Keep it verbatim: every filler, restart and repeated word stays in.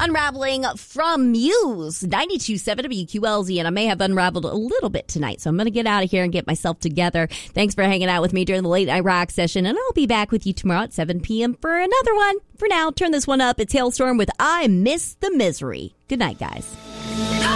Unraveling from Muse, ninety-two point seven W Q L Z, and I may have unraveled a little bit tonight, so I'm going to get out of here and get myself together. Thanks for hanging out with me during the Late Night Rock session, and I'll be back with you tomorrow at seven p.m. for another one. For now, turn this one up. It's Hailstorm with I Miss the Misery. Good night, guys.